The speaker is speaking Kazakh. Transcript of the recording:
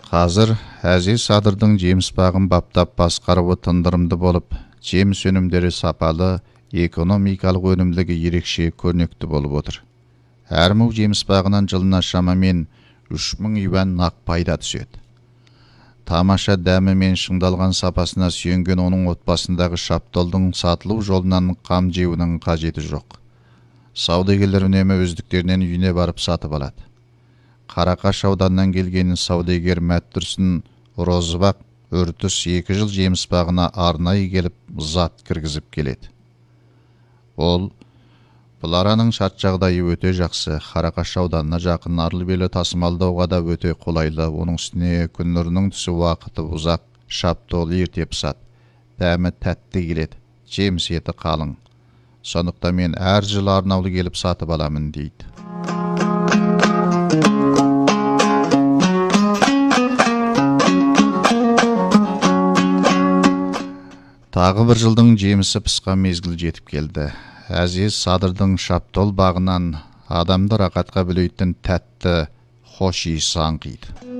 Қазір Әзиз Садырдың жеміс бағын баптап басқаруы тындырымды болып, жеміс өнімдері сапалы, экономикалық өнімділігі ерекше көрнекті болып отыр. Әр му жеміс бағынан жылына шамамен 3000 юан нақ пайда түседі. Тамаша дәмі мен шыңдалған сапасына сүйенген оның отбасындағы шаптолдың сатылу жолынан қам жеуінің қажеті жоқ. Саудагерлер үнемі өздіктерінен үйіне барып сатып алады. Қарақаш ауданынан келген саудагер Мәттүрсін Розыбақ Үртіс 2 жыл жеміс бағына арнайы келіп зат кіргізіп келеді. Ол, бұл араның шарт жағдайы өте жақсы, Қарақаш ауданына жақын арлы-берлі тасымалдауға да өте қолайлы, оның үстіне күн нұрының түсу уақыты ұзақ, шаптол ерте пысады, дәмі тәтті келеді, жеміс еті қалың. Сондықтан мен әр жыл арнаулы келіп сатып аламын дейді. Тағы бір жылдың жемісі пысқан мезгіл жетіп келді. Әзиз Садырдың шаптол бағынан адамды рақатқа бөлейтін тәтті, хош иісі аңқиды.